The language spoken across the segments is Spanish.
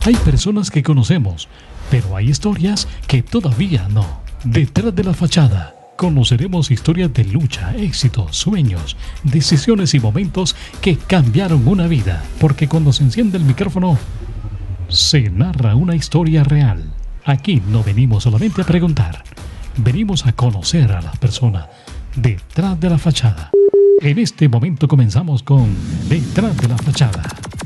Hay personas que conocemos, pero hay historias que todavía no. Detrás de la fachada, conoceremos historias de lucha, éxitos, sueños, decisiones y momentos que cambiaron una vida. Porque cuando se enciende el micrófono, se narra una historia real. Aquí no venimos solamente a preguntar, venimos a conocer a las personas detrás de la fachada. En este momento comenzamos con Detrás de la Fachada.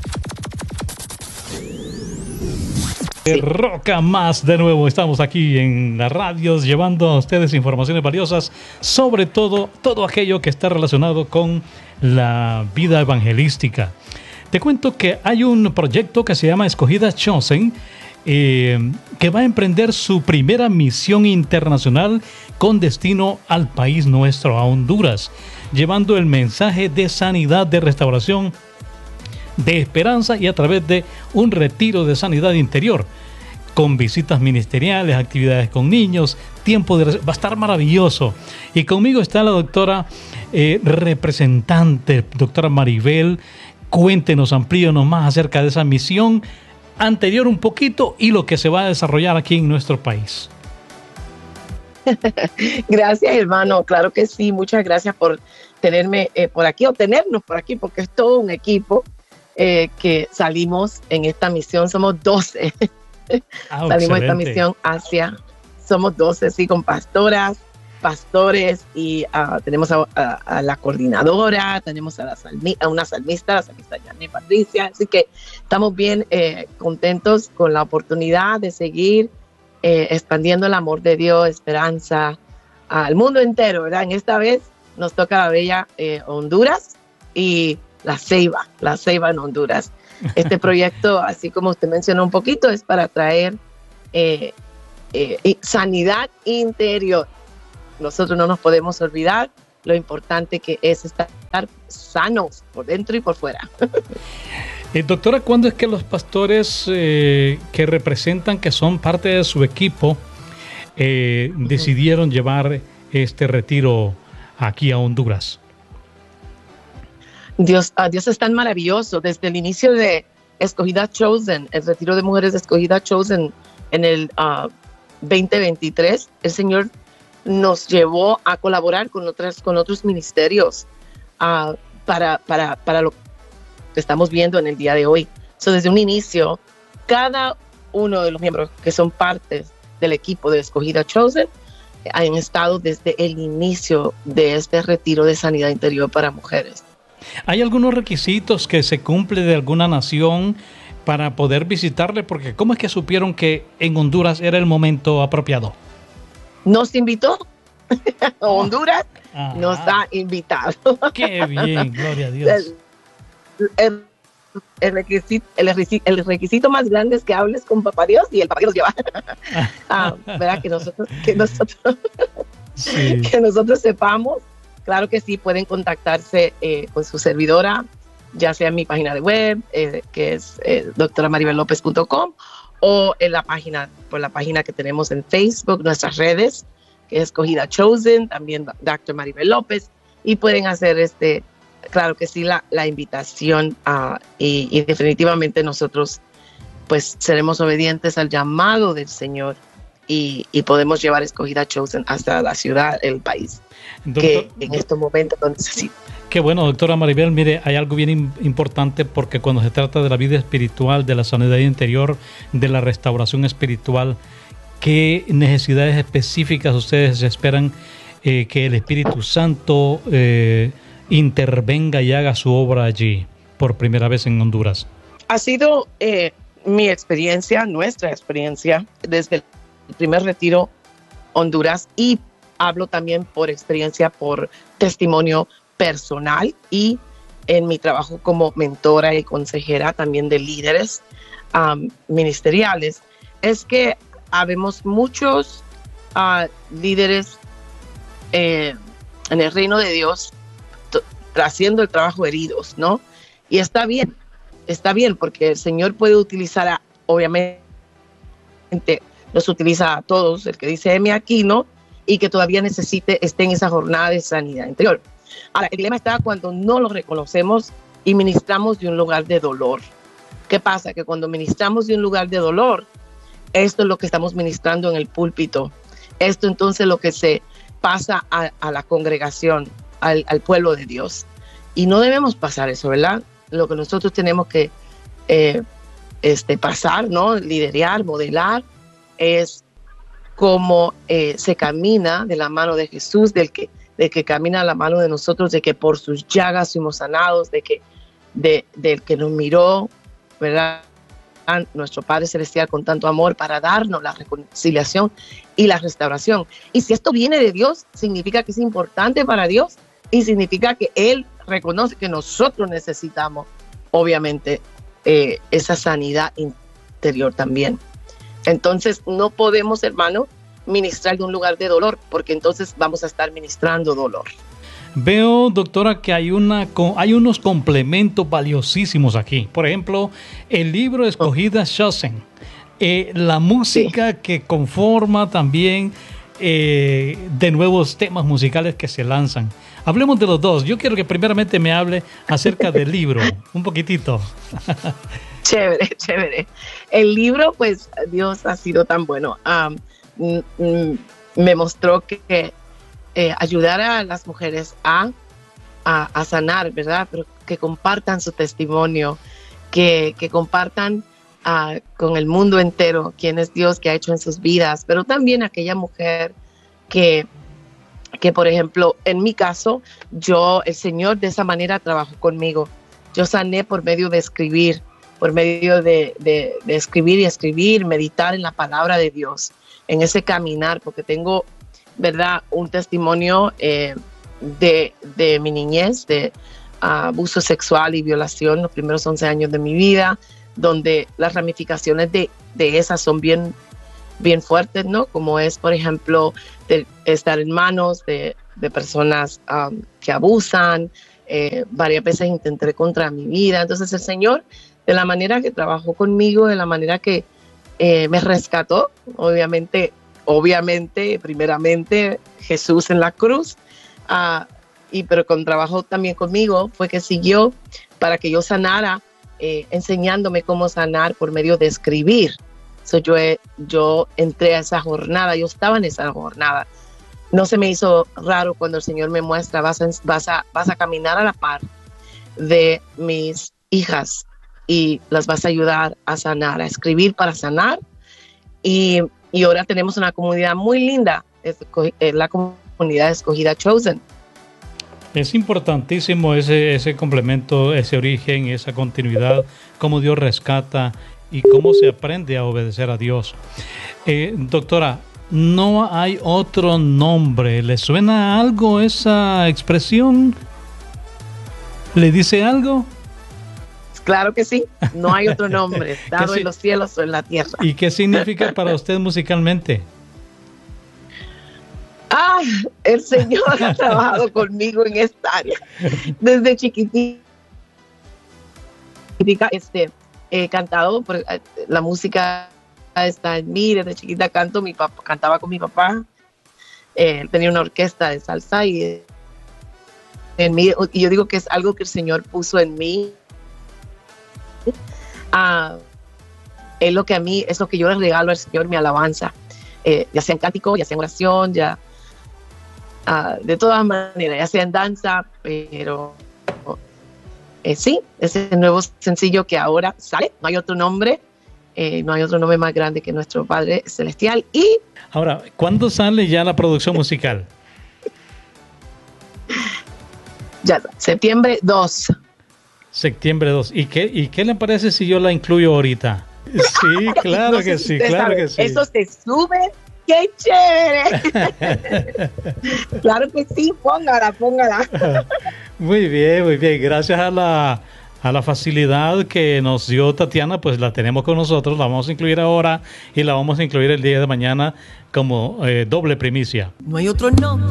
Roca más de nuevo, estamos aquí en las radios llevando a ustedes informaciones valiosas sobre todo aquello que está relacionado con la vida evangelística. Te cuento que hay un proyecto que se llama Escogida Chosen, que va a emprender su primera misión internacional con destino al país nuestro, a Honduras, llevando el mensaje de sanidad, de restauración, de esperanza y a través de un retiro de sanidad interior, con visitas ministeriales, actividades con niños, va a estar maravilloso. Y conmigo está la doctora representante, doctora Maribel. Cuéntenos, amplíenos más acerca de esa misión anterior un poquito y lo que se va a desarrollar aquí en nuestro país. Gracias, hermano. Claro que sí. Muchas gracias por tenerme por aquí o tenernos por aquí, porque es todo un equipo que salimos en esta misión. Somos 12. Salimos en esta misión somos 12, sí, con pastores y tenemos a la coordinadora, tenemos a una salmista, la salmista Yanni Patricia, así que estamos bien contentos con la oportunidad de seguir expandiendo el amor de Dios, esperanza al mundo entero, ¿verdad? En esta vez nos toca la bella Honduras y la Ceiba en Honduras. Este proyecto, así como usted mencionó un poquito, es para traer sanidad interior. Nosotros no nos podemos olvidar lo importante que es estar sanos por dentro y por fuera. Doctora, ¿cuándo es que los pastores que representan, que son parte de su equipo, decidieron llevar este retiro aquí a Honduras? Dios es tan maravilloso. Desde el inicio de Escogida Chosen, el retiro de mujeres de Escogida Chosen en el 2023, el Señor nos llevó a colaborar con otros ministerios para lo que estamos viendo en el día de hoy. Desde un inicio, cada uno de los miembros que son parte del equipo de Escogida Chosen han estado desde el inicio de este retiro de sanidad interior para mujeres. ¿Hay algunos requisitos que se cumplen de alguna nación para poder visitarle? Porque ¿cómo es que supieron que en Honduras era el momento apropiado? Nos invitó. Honduras nos ha invitado. ¡Qué bien! Gloria a Dios. El requisito más grande es que hables con Papá Dios y el Papá Dios lleva. ¿Verdad? Sí. Que nosotros sepamos. Claro que sí, pueden contactarse con su servidora, ya sea en mi página de web, que es doctoramaribellopez.com, o en por la página que tenemos en Facebook, nuestras redes, que es Escogida Chosen, también Dr. Maribel López, y pueden hacer claro que sí, la invitación, y definitivamente nosotros pues seremos obedientes al llamado del Señor y podemos llevar Escogida Chosen hasta la ciudad, el país, que en estos momentos lo necesita. Qué bueno, doctora Maribel. Mire, hay algo bien importante, porque cuando se trata de la vida espiritual, de la sanidad interior, de la restauración espiritual, ¿qué necesidades específicas ustedes esperan que el Espíritu Santo intervenga y haga su obra allí por primera vez en Honduras? Ha sido nuestra experiencia, desde el primer retiro Honduras, y hablo también por experiencia, por testimonio personal y en mi trabajo como mentora y consejera también de líderes ministeriales, es que habemos muchos líderes en el reino de Dios haciendo el trabajo heridos, ¿no? Y está bien, porque el Señor puede utilizar, obviamente, nos utiliza a todos, el que dice heme aquí, ¿no? Y que todavía esté en esa jornada de sanidad interior. Ahora, el dilema está cuando no lo reconocemos y ministramos de un lugar de dolor. ¿Qué pasa? Que cuando ministramos de un lugar de dolor, esto es lo que estamos ministrando en el púlpito. Esto entonces es lo que se pasa a la congregación, al pueblo de Dios. Y no debemos pasar eso, ¿verdad? Lo que nosotros tenemos que pasar, ¿no? Liderar, modelar, es cómo se camina de la mano de Jesús, del que camina a la mano de nosotros, de que por sus llagas fuimos sanados, del que nos miró, ¿verdad? Nuestro Padre Celestial con tanto amor para darnos la reconciliación y la restauración. Y si esto viene de Dios, significa que es importante para Dios y significa que Él reconoce que nosotros necesitamos, obviamente, esa sanidad interior también. Entonces, no podemos, hermano, ministrar de un lugar de dolor, porque entonces vamos a estar ministrando dolor. Veo, doctora, que hay unos complementos valiosísimos aquí. Por ejemplo, el libro Escogidas Chosen, la música que conforma también de nuevos temas musicales que se lanzan. Hablemos de los dos. Yo quiero que primeramente me hable acerca del libro, un poquitito. Chévere, chévere. El libro, pues, Dios ha sido tan bueno. Me mostró que ayudar a las mujeres a sanar, ¿verdad? Pero que compartan su testimonio, que compartan con el mundo entero quién es Dios, que ha hecho en sus vidas, pero también aquella mujer que por ejemplo, en mi caso, el Señor de esa manera trabajó conmigo. Yo sané por medio de escribir, de escribir y escribir, meditar en la palabra de Dios, en ese caminar, porque tengo, ¿verdad?, un testimonio de mi niñez, de abuso sexual y violación, los primeros 11 años de mi vida, donde las ramificaciones de esas son bien fuertes, ¿no? Como es, por ejemplo, de estar en manos de personas que abusan. Varias veces intenté contra mi vida. Entonces el Señor, de la manera que trabajó conmigo, de la manera que me rescató, obviamente, primeramente Jesús en la cruz, pero con trabajo también conmigo, fue que siguió para que yo sanara, enseñándome cómo sanar por medio de escribir. So, yo entré a esa jornada, yo estaba en esa jornada. No se me hizo raro cuando el Señor me muestra, vas a caminar a la par de mis hijas y las vas a ayudar a sanar, a escribir para sanar. Y ahora tenemos una comunidad muy linda, es la comunidad Escogida Chosen. Es importantísimo ese complemento, ese origen, esa continuidad, cómo Dios rescata y cómo se aprende a obedecer a Dios. Doctora, no hay otro nombre. ¿Le suena algo esa expresión? ¿Le dice algo? Claro que sí, no hay otro nombre, dado en los cielos o en la tierra. ¿Y qué significa para usted musicalmente? El Señor ha trabajado conmigo en esta área. Desde chiquitita he cantado, la música está en mí, desde chiquita cantaba con mi papá, tenía una orquesta de salsa y yo digo que es algo que el Señor puso en mí. Es lo que yo le regalo al Señor, mi alabanza, ya sea en cántico, ya sea en oración, de todas maneras, ya sea en danza, pero sí, es el nuevo sencillo que ahora sale. No hay otro nombre más grande que nuestro Padre Celestial. Y ahora, ¿cuándo sale ya la producción musical? Ya, septiembre 2. Septiembre 2. ¿Y qué le parece si yo la incluyo ahorita? Sí, claro que sí, claro que sí. Eso se sube. ¡Qué chévere! Claro que sí, póngala. Muy bien. Gracias a la facilidad que nos dio Tatiana, pues la tenemos con nosotros, la vamos a incluir ahora y la vamos a incluir el día de mañana como doble primicia. No hay otro nombre.